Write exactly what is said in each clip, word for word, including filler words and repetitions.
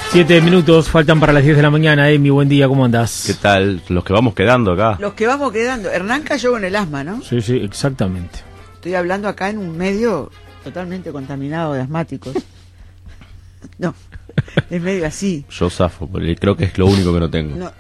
Siete minutos faltan para las diez de la mañana. Emi, buen día, ¿cómo andás? ¿Qué tal? Los que vamos quedando acá. Los que vamos quedando. Hernán cayó con el asma, ¿no? Sí, sí, exactamente. Estoy hablando acá en un medio totalmente contaminado de asmáticos. No, es medio así. Yo zafo, porque creo que es lo único que no tengo. No.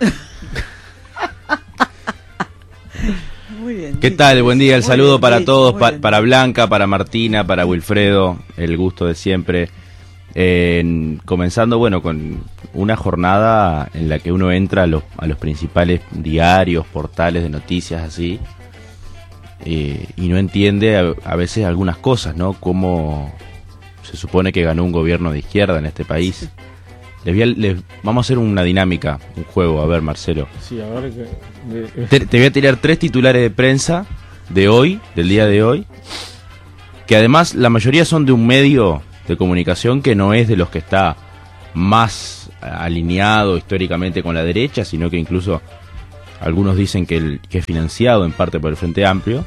Muy bien. ¿Qué tal? Buen día, el Muy saludo bien, para dicho, todos, muy pa- bien. para Blanca, para Martina, para Wilfredo, el gusto de siempre. Eh, comenzando, bueno, con una jornada en la que uno entra a los, a los principales diarios, portales de noticias, así, eh, y no entiende a, a veces algunas cosas, ¿no? Cómo se supone que ganó un gobierno de izquierda en este país. Les voy a- les- vamos a hacer una dinámica, un juego, a ver, Marcelo. Sí, a ver que... Te, te voy a tirar tres titulares de prensa de hoy, del día de hoy, que además la mayoría son de un medio de comunicación que no es de los que está más alineado históricamente con la derecha, sino que incluso algunos dicen que, el, que es financiado en parte por el Frente Amplio.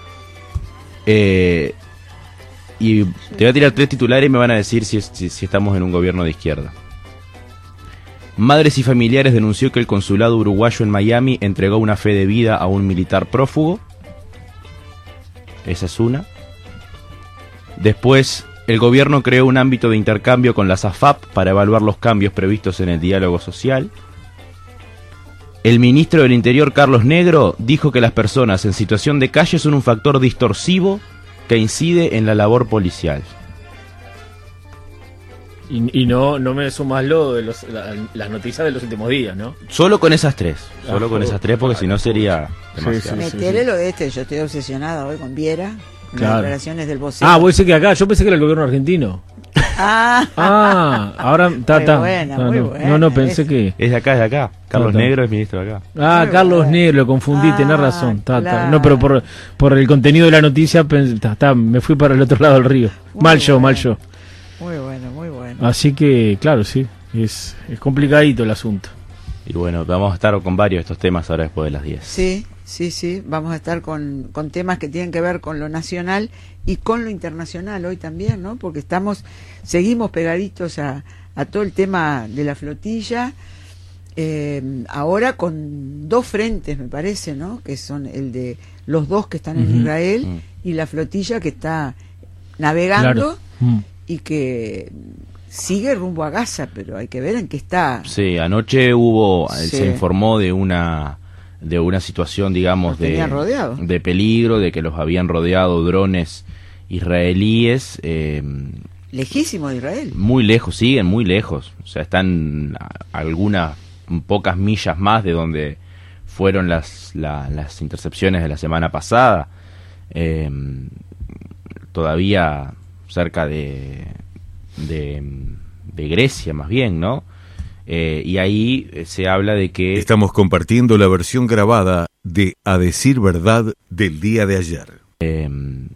Eh, y te voy a tirar tres titulares y me van a decir si, es- si, si estamos en un gobierno de izquierda. Madres y familiares denunció que el consulado uruguayo en Miami entregó una fe de vida a un militar prófugo. Esa es una. Después, el gobierno creó un ámbito de intercambio con la SAFAP para evaluar los cambios previstos en el diálogo social. El ministro del Interior, Carlos Negro, dijo que las personas en situación de calle son un factor distorsivo que incide en la labor policial. Y, y no, no me sumas lo de los, la- las noticias de los últimos días, ¿no? Solo con esas tres. Solo Ah, con esas tres, porque si no sería demasiado. Sí, sí. Metele lo de este, yo estoy obsesionada hoy con Viera, con Claro. las declaraciones del vocero. Ah, vos decís que acá, yo pensé que era el gobierno argentino. Ah, Ah, ahora está, Muy está. buena, no, muy no, buena no, no, pensé esa. que... Es de acá, es de acá. Carlos No, no. Negro es ministro de acá. Ah, Muy Carlos bueno. Negro, lo confundí, Ah, tenés razón. Ta, ta. claro. No, pero por, por el contenido de la noticia, pens- ta, ta, me fui para el otro lado del río. Muy Mal yo, mal bueno. yo. muy bueno, muy bueno. Así que, claro, sí, es, es complicadito el asunto. Y bueno, vamos a estar con varios de estos temas ahora después de las diez. Sí, sí, sí, vamos a estar con, con temas que tienen que ver con lo nacional y con lo internacional hoy también, ¿no? Porque estamos, seguimos pegaditos a, a todo el tema de la flotilla, eh, ahora con dos frentes, me parece, ¿no? Que son el de los dos que están en Ujú. Israel Mm. y la flotilla que está navegando Claro. Mm. y que sigue rumbo a Gaza, pero hay que ver en qué está. Sí, anoche hubo, eh, Sí. se informó de una de una situación, digamos, Los de, tenían rodeados. de peligro, de que los habían rodeado drones israelíes, eh, Lejísimo de Israel. muy lejos, siguen muy lejos, o sea, están a- algunas pocas millas más de donde fueron las, la- las intercepciones de la semana pasada, eh, todavía cerca de, de, de Grecia más bien, ¿no? Eh, y ahí eh, se habla de que Estamos compartiendo la versión grabada de A Decir Verdad del día de ayer. eh,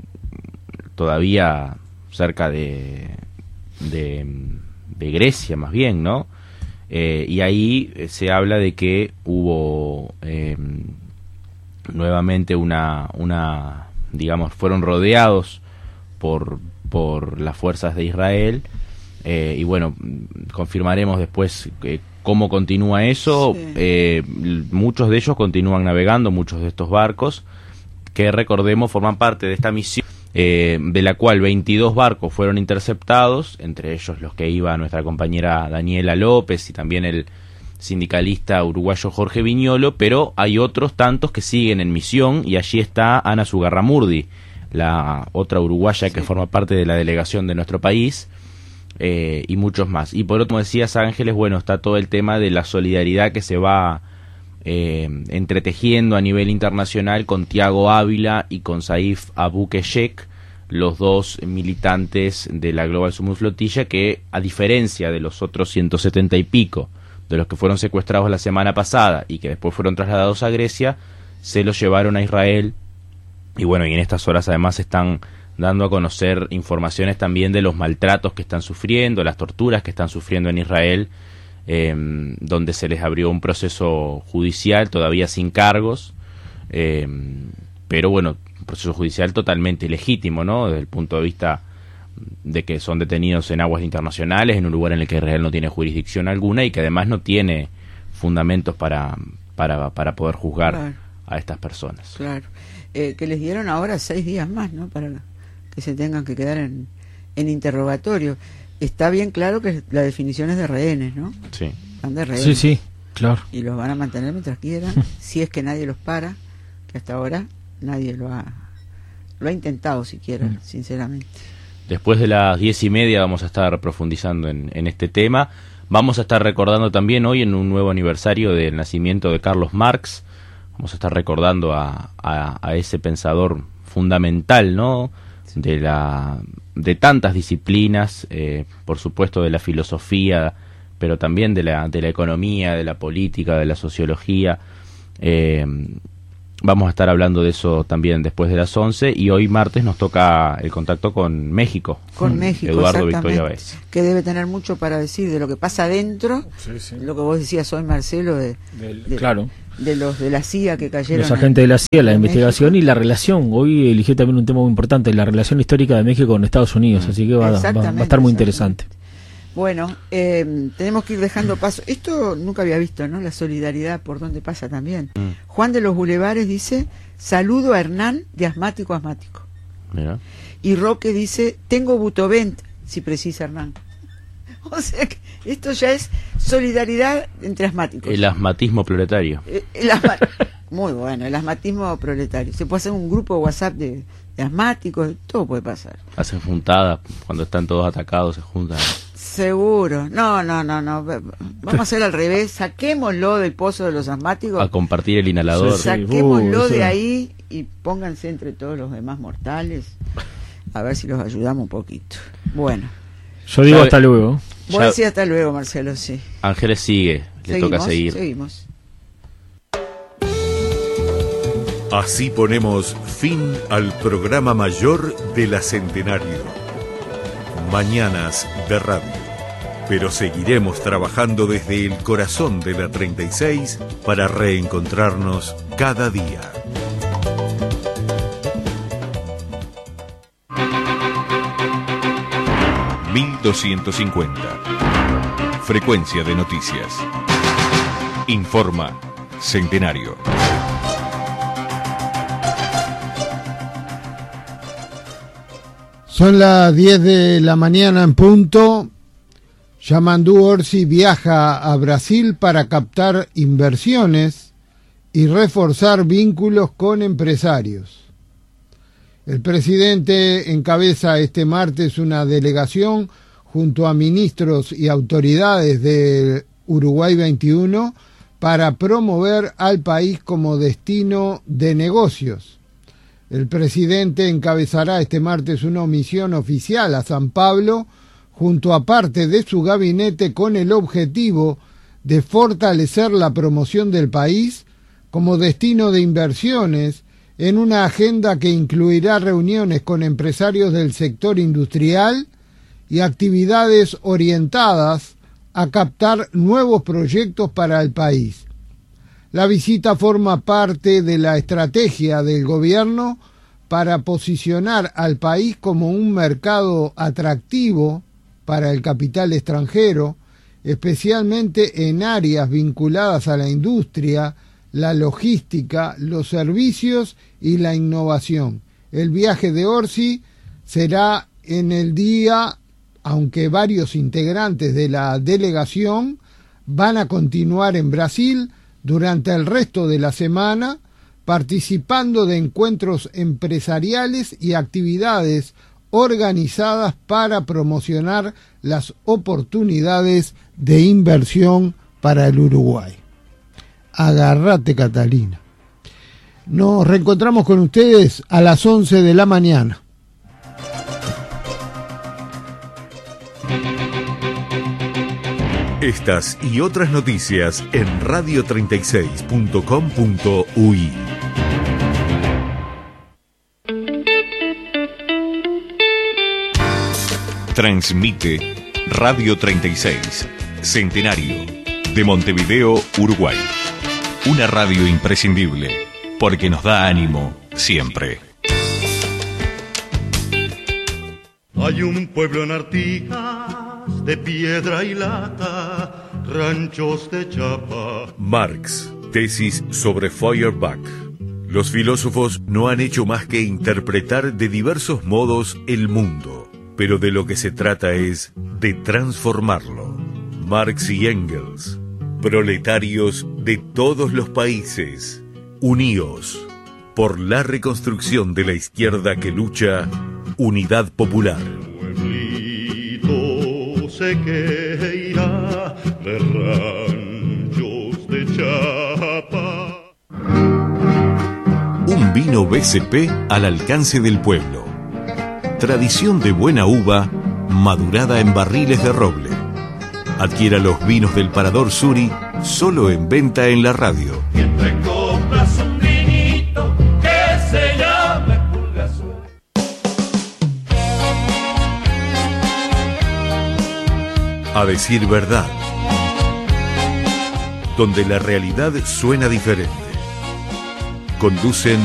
todavía cerca de, de, de Grecia más bien, ¿no? Eh, y ahí eh, se habla de que hubo eh, nuevamente una, una, digamos, fueron rodeados por, por las fuerzas de Israel, eh, y bueno, confirmaremos después eh, cómo continúa eso. Sí. Eh, muchos de ellos continúan navegando, muchos de estos barcos, que recordemos forman parte de esta misión, eh, de la cual veintidós barcos fueron interceptados, entre ellos los que iba nuestra compañera Daniela López y también el sindicalista uruguayo Jorge Viñolo, pero hay otros tantos que siguen en misión, y allí está Ana Zugarramurdi, la otra uruguaya que Sí. forma parte de la delegación de nuestro país, eh, y muchos más. Y por otro, como decías, Ángeles, bueno, está todo el tema de la solidaridad que se va eh, entretejiendo a nivel internacional con Tiago Ávila y con Saif Abukeshek, los dos militantes de la Global Summit Flotilla, que a diferencia de los otros ciento setenta y pico de los que fueron secuestrados la semana pasada y que después fueron trasladados a Grecia, se los llevaron a Israel. Y bueno, y en estas horas además están dando a conocer informaciones también de los maltratos que están sufriendo, las torturas que están sufriendo en Israel, eh, donde se les abrió un proceso judicial todavía sin cargos, eh, pero bueno, un proceso judicial totalmente ilegítimo, ¿no? Desde el punto de vista de que son detenidos en aguas internacionales, en un lugar en el que Israel no tiene jurisdicción alguna y que además no tiene fundamentos para, para, para poder juzgar claro. a estas personas. Claro, eh, que les dieron ahora seis días más, ¿no? Para que se tengan que quedar en, en interrogatorio. Está bien claro que la definición es de rehenes, ¿no? Sí. Están de rehenes. Sí, sí, claro. Y los van a mantener mientras quieran, si es que nadie los para, que hasta ahora nadie lo ha, lo ha intentado siquiera, mm. sinceramente. Después de las diez y media vamos a estar profundizando en, en este tema. Vamos a estar recordando también hoy en un nuevo aniversario del nacimiento de Carlos Marx. Vamos a estar recordando a, a, a ese pensador fundamental, ¿no? De la de tantas disciplinas, eh, por supuesto de la filosofía, pero también de la de la economía, de la política, de la sociología. Eh, vamos a estar hablando de eso también después de las once, y hoy martes nos toca el contacto con México. Con México, Eduardo Victoria Báez. Que debe tener mucho para decir de lo que pasa adentro, sí, sí. Lo que vos decías hoy, Marcelo, de, Del, de, claro. de los de la C I A que cayeron. Los agentes en, de la C I A, la investigación México. Y la relación. Hoy eligió también un tema muy importante, la relación histórica de México con Estados Unidos, así que va, va, va a estar muy interesante. Bueno, eh, tenemos que ir dejando paso. Esto nunca había visto, ¿no? La solidaridad por donde pasa también. Mm. Juan de los Bulevares dice, saludo a Hernán de asmático asmático. Mira. Y Roque dice, tengo Butovent, si precisa Hernán. O sea que esto ya es solidaridad entre asmáticos. El asmatismo proletario. El asma... Muy bueno, el asmatismo proletario. Se puede hacer un grupo de WhatsApp de, de asmáticos, todo puede pasar. Hacen juntadas, cuando están todos atacados se juntan. Seguro. No, no, no, no. Vamos a hacer al revés. Saquémoslo del pozo de los asmáticos. A compartir el inhalador. Sí, saquémoslo uh, de ahí y pónganse entre todos los demás mortales. A ver si los ayudamos un poquito. Bueno. Yo digo ya, hasta luego. Vos decís hasta luego, Marcelo, sí. Ángeles sigue. Le seguimos, toca seguir. Seguimos. Así ponemos fin al programa mayor de la Centenario. Mañanas de radio. Pero seguiremos trabajando desde el corazón de la treinta y seis para reencontrarnos cada día. mil doscientos cincuenta. Frecuencia de noticias. Informa Centenario. Son las diez de la mañana en punto. Yamandu Orsi viaja a Brasil para captar inversiones y reforzar vínculos con empresarios. El presidente encabeza este martes una delegación junto a ministros y autoridades de Uruguay veintiuno para promover al país como destino de negocios. El presidente encabezará este martes una misión oficial a San Pablo junto a parte de su gabinete con el objetivo de fortalecer la promoción del país como destino de inversiones en una agenda que incluirá reuniones con empresarios del sector industrial y actividades orientadas a captar nuevos proyectos para el país. La visita forma parte de la estrategia del gobierno para posicionar al país como un mercado atractivo para el capital extranjero, especialmente en áreas vinculadas a la industria, la logística, los servicios y la innovación. El viaje de Orsi será en el día, aunque varios integrantes de la delegación van a continuar en Brasil durante el resto de la semana, participando de encuentros empresariales y actividades organizadas para promocionar las oportunidades de inversión para el Uruguay. Agárrate, Catalina. Nos reencontramos con ustedes a las once de la mañana. Estas y otras noticias en radio treinta y seis punto com punto u i. Transmite Radio treinta y seis, Centenario, de Montevideo, Uruguay. Una radio imprescindible, porque nos da ánimo siempre. Hay un pueblo en Artigas de piedra y lata, ranchos de chapa. Marx, tesis sobre Feuerbach. Los filósofos no han hecho más que interpretar de diversos modos el mundo, pero de lo que se trata es de transformarlo. Marx y Engels, proletarios de todos los países, uníos por la reconstrucción de la izquierda que lucha, Unidad Popular. El pueblito sé que irá de ranchos de chapa. Un vino B C P al alcance del pueblo. Tradición de buena uva, madurada en barriles de roble. Adquiera los vinos del Parador Suri, solo en venta en la radio. Mientras compras un vinito que se llame Pulgasur. A decir verdad, donde la realidad suena diferente. Conducen